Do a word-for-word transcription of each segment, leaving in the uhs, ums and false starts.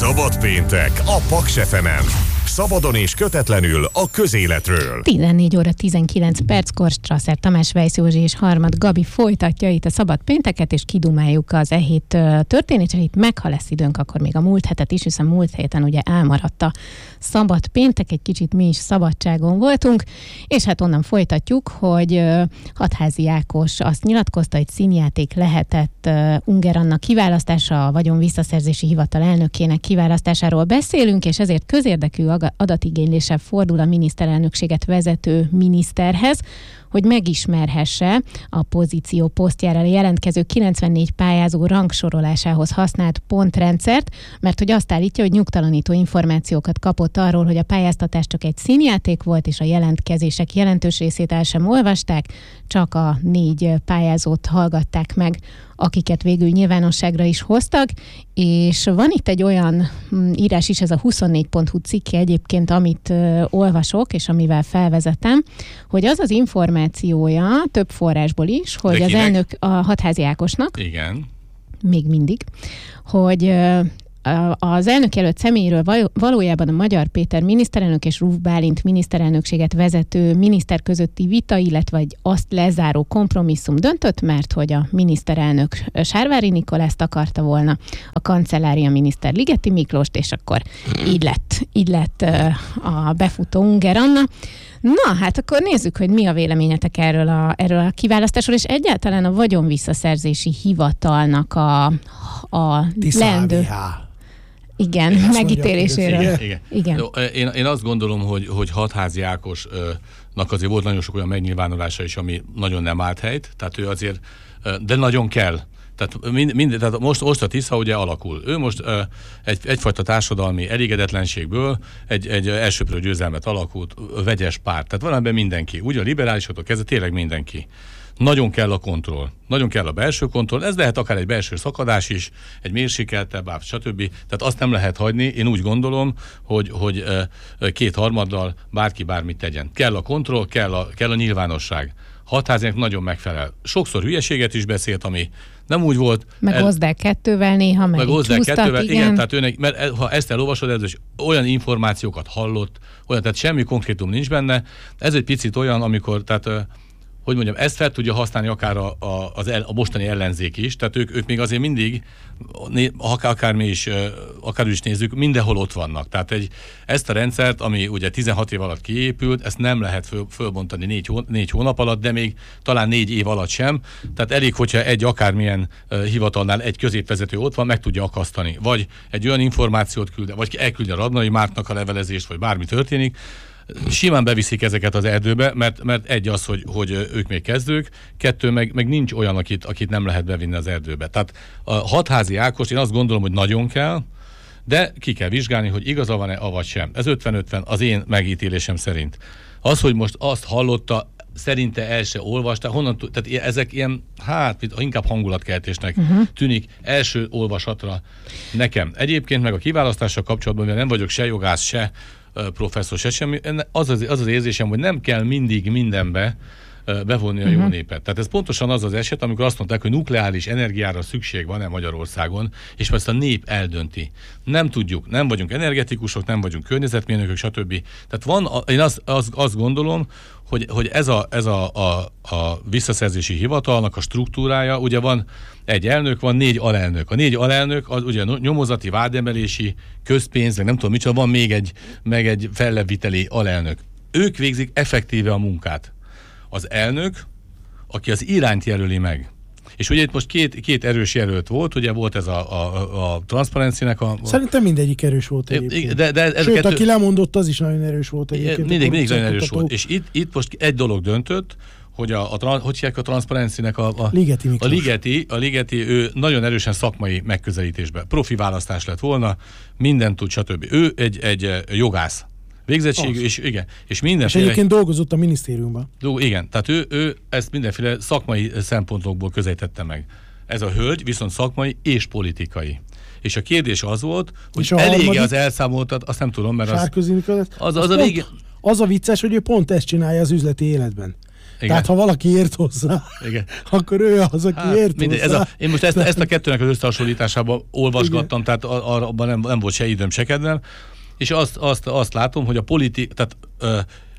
Szabad péntek a Paks ef emen. Szabadon és kötetlenül a közéletről. tizennégy óra tizenkilenc perckor Strasser Tamás, Weisz Józsi és Harmad Gabi folytatja itt a Szabad pénteket, és kidumáljuk az e hét történéseit. Meg ha lesz időnk, akkor még a múlt hetet is, hiszen múlt héten ugye elmaradt a Szabad péntek, egy kicsit mi is szabadságon voltunk, és hát onnan folytatjuk, hogy Hatházi Ákos azt nyilatkozta, hogy színjáték lehetett Unger Anna kiválasztása, a Vagyon Visszaszerzési Hivatal elnökének kiválasztásáról beszélünk, és ezért közérdekű adatigényléssel fordul a miniszterelnökséget vezető miniszterhez, hogy megismerhesse a pozíció posztjára jelentkező kilencvennégy pályázó rangsorolásához használt pontrendszert, mert hogy azt állítja, hogy nyugtalanító információkat kapott arról, hogy a pályáztatás csak egy színjáték volt, és a jelentkezések jelentős részét el sem olvasták, csak a négy pályázót hallgatták meg, akiket végül nyilvánosságra is hoztak, és van itt egy olyan írás is, ez a huszonnégy pont hu cikke egyébként, amit ö, olvasok, és amivel felvezetem, hogy az az információja több forrásból is, hogy az elnök a Hatházi Ákosnak, igen, még mindig, hogy ö, az elnök jelölt személyről valójában a Magyar Péter miniszterelnök és Ruf Bálint miniszterelnökséget vezető miniszter közötti vita, illetve egy azt lezáró kompromisszum döntött, mert hogy a miniszterelnök Sárvári Nikolást akarta volna, a kancellária miniszter Ligeti Miklóst, és akkor így lett, így lett a befutó Unger Anna. Na, hát akkor nézzük, hogy mi a véleményetek erről a, erről a kiválasztásról, és egyáltalán a Vagyon Visszaszerzési Hivatalnak a, a leendő... Igen, én megítéléséről. Igen. Igen. Igen. Jó, én, én azt gondolom, hogy, hogy Hatházi Ákosnak azért volt nagyon sok olyan megnyilvánulása is, ami nagyon nem állt helyt, tehát ő azért, de nagyon kell. Tehát, mind, mind, tehát most, most a Tisza ugye alakul. Ő most uh, egy, egyfajta társadalmi elégedetlenségből egy, egy elsőprő győzelmet alakult, vegyes párt. Tehát van ebben mindenki. Úgy a liberálisoktól kezdve tényleg mindenki. Nagyon kell a kontroll. Nagyon kell a belső kontroll. Ez lehet akár egy belső szakadás is, egy mérsékeltebb, stb. Tehát azt nem lehet hagyni. Én úgy gondolom, hogy, hogy kétharmaddal bárki bármit tegyen. Kell a kontroll, kell a, kell a nyilvánosság. Hatházinak nagyon megfelel. Sokszor hülyeséget is beszélt, ami nem úgy volt. Meg el... Ozdák kettővel néha, meg, meg Ozdák kettővel, igen. igen. Tehát őnek, mert ha ezt elolvasod, ez olyan információkat hallott, olyan, tehát semmi konkrétum nincs benne. Ez egy picit olyan, amikor, tehát hogy mondjam, ezt fel tudja használni akár a, a, az el, a mostani ellenzék is, tehát ők, ők még azért mindig, akár, akár mi is, akár is nézzük, mindenhol ott vannak. Tehát egy, ezt a rendszert, ami ugye tizenhat év alatt kiépült, ezt nem lehet föl, fölbontani négy, hó, négy hónap alatt, de még talán négy év alatt sem. Tehát elég, hogyha egy akármilyen uh, hivatalnál egy középvezető ott van, meg tudja akasztani. Vagy egy olyan információt küld, vagy elküldje a Radnai Mártnak a levelezést, vagy bármi történik, simán beviszik ezeket az erdőbe, mert, mert egy az, hogy, hogy ők még kezdők, kettő, meg, meg nincs olyan, akit, akit nem lehet bevinni az erdőbe. Tehát a Hatházi Ákos, én azt gondolom, hogy nagyon kell, de ki kell vizsgálni, hogy igaza van-e, avagy sem. Ez ötven-ötven az én megítélésem szerint. Az, hogy most azt hallotta, szerinte el se olvasta, honnan, tehát ezek ilyen, hát inkább hangulatkeltésnek uh-huh. tűnik első olvasatra nekem. Egyébként meg a kiválasztással kapcsolatban, mert nem vagyok se jogász, se professzor, se semmi, az az, az az érzésem, hogy nem kell mindig mindenbe bevonni a jó uh-huh. népet. Tehát ez pontosan az az eset, amikor azt mondták, hogy nukleáris energiára szükség van-e Magyarországon, és ezt a nép eldönti. Nem tudjuk, nem vagyunk energetikusok, nem vagyunk környezetmérnökök, stb. Tehát van, én azt, azt, azt gondolom, hogy, hogy ez, a, ez a, a, a visszaszerzési hivatalnak a struktúrája, ugye van egy elnök, van négy alelnök. A négy alelnök, az ugye nyomozati, vádemelési, közpénz, nem tudom micsoda, van még egy, meg egy fellebbviteli alelnök. Ők végzik effektíve a munkát. Az elnök, aki az irányt jelöli meg. És ugye itt most két, két erős jelölt volt, ugye volt ez a, a, a transzparenciának a... Szerintem mindegyik erős volt egyébként. De, de ez Sőt, kettő... aki lemondott, az is nagyon erős volt egyébként. Mindig, mindig nagyon erős volt. És itt, itt most egy dolog döntött, hogy a, a, hogy hívják a transzparenciának a... A Ligeti a Ligeti, a Ligeti, ő nagyon erősen szakmai megközelítésben. Profi választás lett volna, mindent tud, stb. Ő egy, egy jogász végzettségű, és igen. És, mindenféle, és egyébként dolgozott a minisztériumban. Dolgo, igen, tehát ő, ő ezt mindenféle szakmai szempontokból közelítette meg. Ez a hölgy viszont szakmai és politikai. És a kérdés az volt, hogy elége az elszámoltat, azt nem tudom, mert az... Sárközi Nikolás, az, az, az, az, a pont, vége... az a vicces, hogy ő pont ezt csinálja az üzleti életben. Tehát ha valaki ért hozzá, igen. akkor ő az, aki hát, ért mindegy, hozzá. Ez a, én most ezt, ezt a kettőnek az összehasonlításában olvasgattam, igen. tehát arra nem, nem volt se időm, se kedvem, és azt, azt, azt látom, hogy a politik, tehát ö,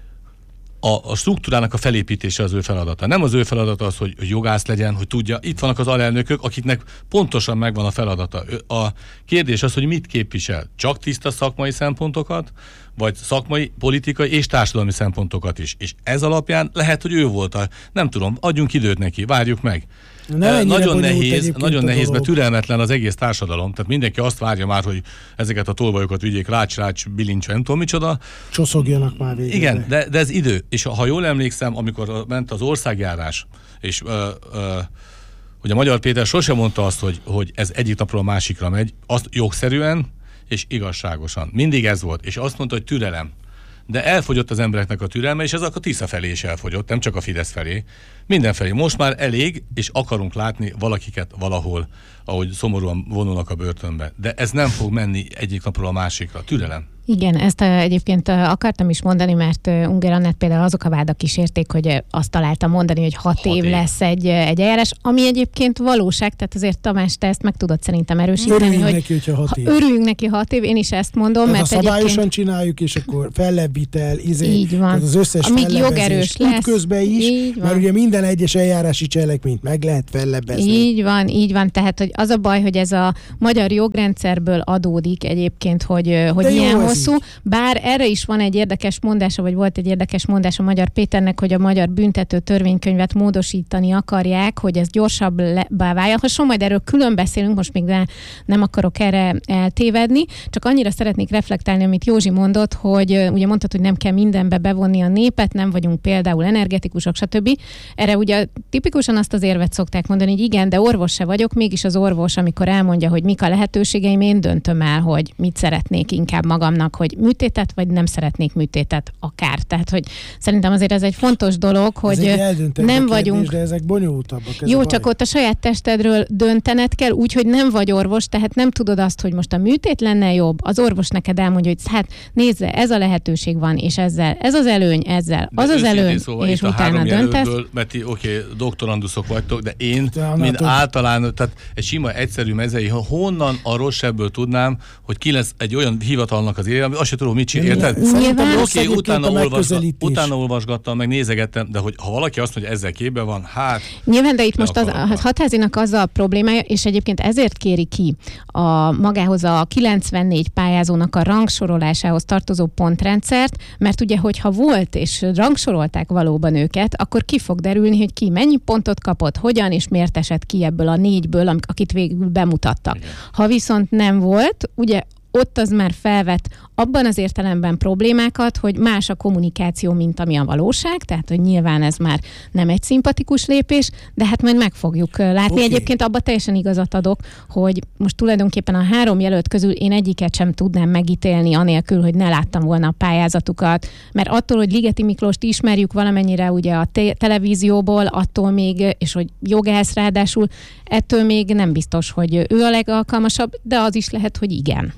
A, a struktúrának a felépítése az ő feladata. Nem az ő feladata az, hogy, hogy jogász legyen, hogy tudja. Itt vannak az alelnökök, akiknek pontosan megvan a feladata. A kérdés az, hogy mit képvisel. Csak tiszta szakmai szempontokat, vagy szakmai, politikai és társadalmi szempontokat is. És ez alapján lehet, hogy ő volt a... Nem tudom, adjunk időt neki, várjuk meg. E, nagyon nehéz, nagyon nehéz, mert türelmetlen az egész társadalom. Tehát mindenki azt várja már, hogy ezeket a tolvajokat vigyék, rács, rács, bilincs, nem tudom micsoda. Csoszogjanak már végre. Igen, de, de ez idő. És ha jól emlékszem, amikor ment az országjárás, és ö, ö, hogy a Magyar Péter sosem mondta azt, hogy, hogy ez egyik napról a másikra megy, azt jogszerűen és igazságosan. Mindig ez volt. És azt mondta, hogy türelem. De elfogyott az embereknek a türelme, és ez a Tisza felé is elfogyott, nem csak a Fidesz felé. Mindenfelé. Most már elég, és akarunk látni valakiket valahol, ahogy szomorúan vonulnak a börtönbe. De ez nem fog menni egyik napról a másikra. Türelem. Igen, ezt egyébként akartam is mondani, mert Ungár Annát például azok a vádak kísérték, hogy azt találtam mondani, hogy hat, hat év, év lesz egy, egy eljárás, ami egyébként valóság, tehát azért Tamás, te ezt meg tudod szerintem erősíteni. Örüljünk hogy neki, hogyha hat év. Örüljünk neki hat év, én is ezt mondom. Tehát mert ha szabályosan egyébként... csináljuk, és akkor fellebbvitel, izé, így van. az összes amíg jogerős lesz. Közben is, mert ugye minden egyes eljárási cselekményt meg lehet fellebbezni. Így van, így van. Tehát hogy az a baj, hogy ez a magyar jogrendszerből adódik egyébként, hogy, hogy ilyen hosszú. Bár erre is van egy érdekes mondása, vagy volt egy érdekes mondása Magyar Péternek, hogy a magyar büntető törvénykönyvet módosítani akarják, hogy ez gyorsabbá váljon. Majd erről külön beszélünk, most még ne, nem akarok erre eltévedni, csak annyira szeretnék reflektálni, amit Józsi mondott, hogy ugye mondtad, hogy nem kell mindenbe bevonni a népet, nem vagyunk például energetikusok, stb. Erre ugye tipikusan azt az érvet szokták mondani, hogy igen, de orvos se vagyok, mégis az orvos, amikor elmondja, hogy mik a lehetőségeim, én döntöm el, hogy mit szeretnék inkább magamnak, hogy műtétet, vagy nem szeretnék műtétet akár. Tehát, hogy szerintem azért ez egy fontos dolog, hogy nem vagyunk... Kérdés, de ezek bonyolultabbak. Ez jó, csak ott a saját testedről döntened kell, úgyhogy nem vagy orvos, tehát nem tudod azt, hogy most a műtét lenne jobb, az orvos neked elmondja, hogy hát nézze, ez a lehetőség van, és ezzel, ez az előny, ezzel, az de az előny, szóval és utána döntesz. Mert ti, oké, okay, doktoranduszok vagytok, de én, mint általán, tehát egy sima, egyszerű mezei, honnan a rosszabből tudnám, hogy ki lesz egy olyan hivatalnak az élelme, azt se tudom, mit csinál, érted? Oké, okay, utána, olvasgat, utána olvasgattam, meg nézegettem, de hogy ha valaki azt mondja, hogy ezzel képben van, hát... Nyilván, de itt most az, a Hatházinak az a problémája, és egyébként ezért kéri ki a magához a kilencvennégy pályázónak a rangsorolásához tartozó pontrendszert, mert ugye, hogyha volt, és rangsorolták valóban őket, akkor ki fog derülni, hogy ki mennyi pontot kapott, hogyan és miért esett ki ebből a négyből, akit végül bemutattak. Igen. Ha viszont nem volt, ugye ott az már felvet abban az értelemben problémákat, hogy más a kommunikáció, mint ami a valóság, tehát hogy nyilván ez már nem egy szimpatikus lépés, de hát majd meg fogjuk látni. Okay. Egyébként abban teljesen igazat adok, hogy most tulajdonképpen a három jelölt közül én egyiket sem tudnám megítélni anélkül, hogy ne láttam volna a pályázatukat, mert attól, hogy Ligeti Miklóst ismerjük valamennyire ugye a te- televízióból, attól még, és hogy jogász ráadásul, ettől még nem biztos, hogy ő a legalkalmasabb, de az is lehet, hogy igen.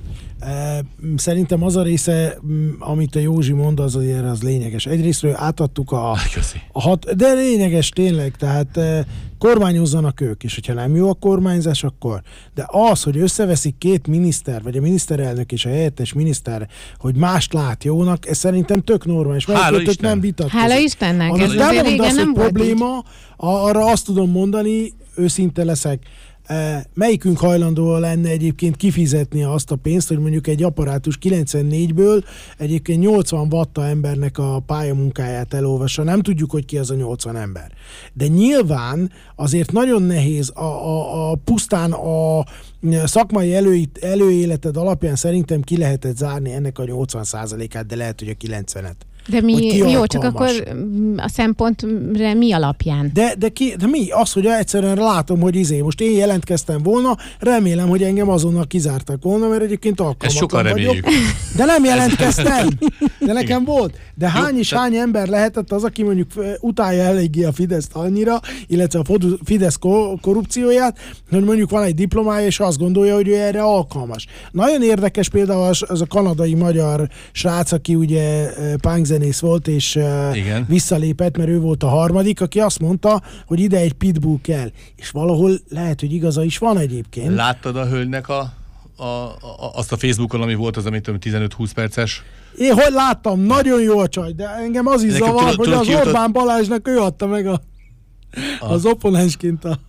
Szerintem az a része, amit a Józsi mond, az azért az lényeges. Egyrésztről átadtuk a, a hat, de lényeges tényleg, tehát kormányozzanak ők, és hogyha nem jó a kormányzás, akkor. De az, hogy összeveszik két miniszter, vagy a miniszterelnök és a helyettes miniszter, hogy mást lát jónak, ez szerintem tök normális. Hála Isten. Nem vitatkozik. Hála Istennek. Az, ez azért régen nem volt probléma, így. Arra azt tudom mondani, őszinte leszek, melyikünk hajlandó lenne egyébként kifizetni azt a pénzt, hogy mondjuk egy apparátus kilencvennégyből egyébként nyolcvan vatta embernek a pályamunkáját elolvassa. Nem tudjuk, hogy ki az a nyolcvan ember. De nyilván azért nagyon nehéz a, a, a pusztán a szakmai elő, előéleted alapján szerintem ki lehetett zárni ennek a nyolcvan százalékát, de lehet, hogy a kilencvenet. De mi, jó, csak akkor a szempontra mi alapján? De, de, ki, de mi? Az, hogy egyszerűen látom, hogy izé, most én jelentkeztem volna, remélem, hogy engem azonnal kizártak volna, mert egyébként alkalmatlan vagyok. Reméljük. De nem jelentkeztem! de nekem volt. De hány és hány ember lehetett az, aki mondjuk utálja eléggé a Fideszt annyira, illetve a Fidesz korrupcióját, hogy mondjuk van egy diplomája, és azt gondolja, hogy ő erre alkalmas. Nagyon érdekes például az, az a kanadai-magyar srác, aki ugye punkzenész volt, és igen. visszalépett, mert ő volt a harmadik, aki azt mondta, hogy ide egy pitbull kell. És valahol lehet, hogy igaza is van egyébként. Láttad a hölgynek a, a, a, azt a Facebookon, ami volt az, amit tizenöt-húsz perces? Én hogy láttam, nagyon jó a csaj, de engem az is zavar, hogy az Orbán Balázsnak ő adta meg a, a. az opponensként a...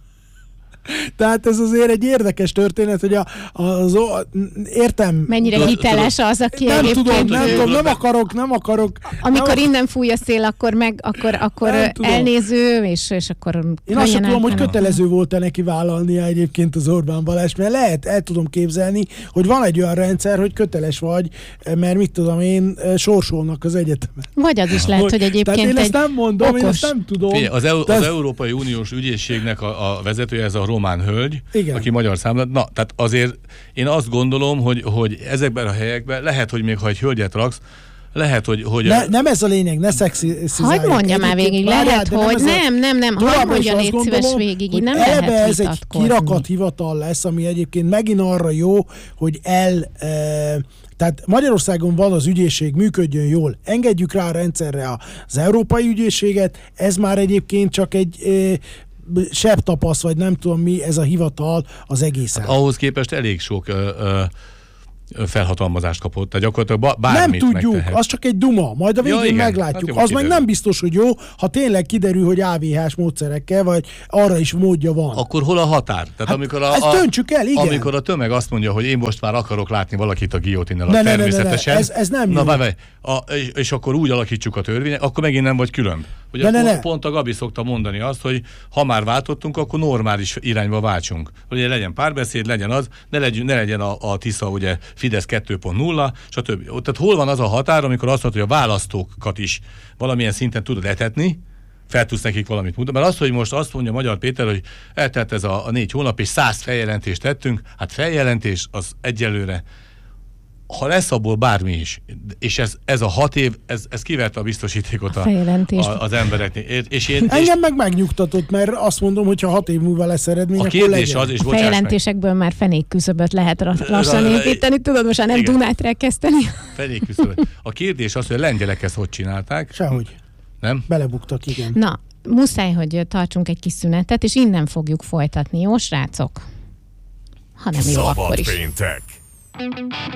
Tehát ez azért egy érdekes történet, hogy a, az, értem... Mennyire hiteles az, aki nem tudom, nem tudom, nem akarok, nem akarok. Amikor nem innen fúj a szél, akkor meg, akkor, akkor elnéző, és, és akkor... Én azt sem tudom, hogy kötelező volt-e neki vállalnia egyébként az Orbán Balázs, mert lehet, el tudom képzelni, hogy van egy olyan rendszer, hogy köteles vagy, mert mit tudom én, sorsolnak az egyetemen. Vagy az is lehet, hogy, hogy egyébként Tehát én egy ezt nem mondom, okos. Én ezt nem tudom. Fé, az, az ez... Európai Uniós ügyészségnek a, a vezetője, ez a román hölgy, igen. aki magyar számlát. Na, tehát azért én azt gondolom, hogy, hogy ezekben a helyekben lehet, hogy még ha egy hölgyet raksz, lehet, hogy... hogy ne, nem ez a lényeg, ne szexizálják. Hadd mondja már végig, lehet, várjál, hogy nem, nem, nem, hadd mondja, légy szíves végig, így nem lehet ez egy kirakathivatal lesz, ami egyébként megint arra jó, hogy el... E, tehát Magyarországon van az ügyészség, működjön jól. Engedjük rá a rendszerre az európai ügyészséget, ez már egyébként csak egy... E, sebb tapasz, vagy nem tudom mi, ez a hivatal az egészen. Hát ahhoz képest elég sok ö, ö, felhatalmazást kapott, tehát gyakorlatilag bármit nem tudjuk, megtehet. az csak egy duma, majd a végén ja, igen, meglátjuk. Hát az meg nem biztos, hogy jó, ha tényleg kiderül, hogy á vé hás módszerekkel, vagy arra is módja van. Akkor hol a határ? Tehát hát amikor a, ezt döntsük el, igen. Amikor a tömeg azt mondja, hogy én most már akarok látni valakit a guillotinnal, ne, természetesen. Ne, ne, ne, ne. Ez, ez nem Na, jó. Bár, bár, a, és, és akkor úgy alakítsuk a törvényt, akkor megint nem vagy különb. Ugye ne, pont, ne, ne. pont a Gabi szokta mondani azt, hogy ha már váltottunk, akkor normális irányba váltsunk. Ugye legyen párbeszéd, legyen az, ne legyen, ne legyen a, a Tisza, ugye Fidesz kettő pont nulla, stb. Tehát hol van az a határ, amikor azt mondod, hogy a választókat is valamilyen szinten tudod etetni, fel tudsz nekik valamit mutatni. Mert az, hogy most azt mondja Magyar Péter, hogy eltelt ez a, a négy hónap, és száz feljelentést tettünk, hát feljelentés az egyelőre, ha lesz abból bármi is, és ez, ez a hat év, ez, ez kiverte a biztosítékot a, a, az embereknek. És én, engem és meg megnyugtatott, mert azt mondom, hogy ha hat év múlva lesz eredmény, a akkor legyen. Az, és a feljelentésekből meg már fenékküszöböt lehet lassan építeni, tudod, most már nem igen. Dunát rekeszteni. Fenékküszöböt. A kérdés az, hogy a lengyelek ezt hogy csinálták. Sehogy. Nem? Belebuktak, igen. Na, muszáj, hogy tartsunk egy kis szünetet, és innen fogjuk folytatni, jó srácok? Ha nem jó, akkor is. Péntek.